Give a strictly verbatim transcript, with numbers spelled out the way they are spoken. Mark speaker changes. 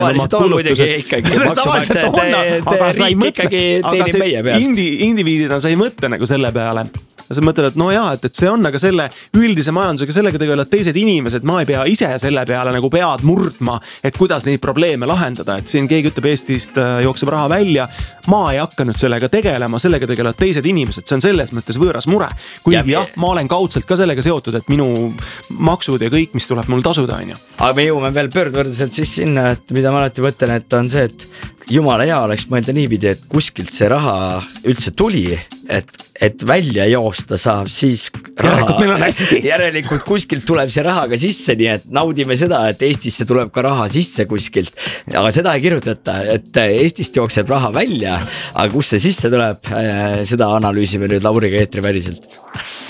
Speaker 1: tavaliselt on muidugi ikkagi maksumaksja, ikkagi teenib meie pealt.
Speaker 2: Indi, indiviidina sa ei mõtle nagu selle peale. Ja sa mõtled, et no jaa, et, et see on aga selle üldise majandusega, sellega tegelevad teised inimesed, ma ei pea ise selle peale nagu pead murdma, et kuidas neid probleeme lahendada, et siin keegi ütleb Eestist jookseb raha välja, ma ei hakka nüüd sellega tegelema, sellega tegelevad teised inimesed, see on selles mõttes võõras mure. Kuigi jah, ma olen kaudselt ka sellega seotud, et minu maksud ja kõik, mis tuleb mul tasuda, on ju.
Speaker 1: Aga me jõuame veel pöördvõrdiselt siis sinna, et mida ma alati mõtlen, et on see, et jumala hea oleks mõelda niipidi, et kuskilt see raha üldse tuli, et, et välja joosta saab siis raha.
Speaker 2: Järelikult meil on hästi.
Speaker 1: Järelikult kuskilt tuleb see raha ka sisse, nii et naudime seda, et Eestisse tuleb ka raha sisse kuskilt. Aga seda ei kirjutata, et Eestist jookseb raha välja, aga kus see sisse tuleb, seda analüüsime nüüd Lauriga eetri väliselt.